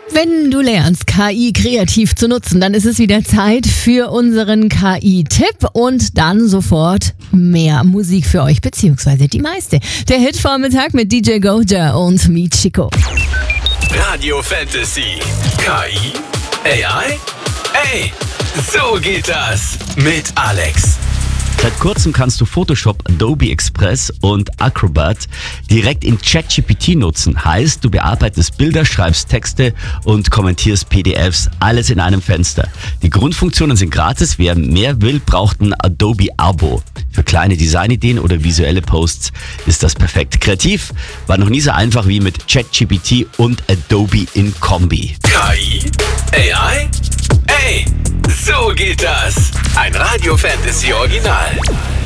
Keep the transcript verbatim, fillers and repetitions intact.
Wenn du lernst, K I kreativ zu nutzen, dann ist es wieder Zeit für unseren K I-Tipp und dann sofort mehr Musik für euch, beziehungsweise die meiste. Der Hit-Vormittag mit D J Goja und Michiko. Radio Fantasy. K I? A I? Ey, so geht das mit Alex. Seit kurzem kannst du Photoshop, Adobe Express und Acrobat direkt in ChatGPT nutzen. Heißt, du bearbeitest Bilder, schreibst Texte und kommentierst P D Fs, alles in einem Fenster. Die Grundfunktionen sind gratis. Wer mehr will, braucht ein Adobe-Abo. Für kleine Designideen oder visuelle Posts ist das perfekt. Kreativ war noch nie so einfach wie mit ChatGPT und Adobe in Kombi. K I? A I? Ey, so geht das. Ein Radio Fantasy Original.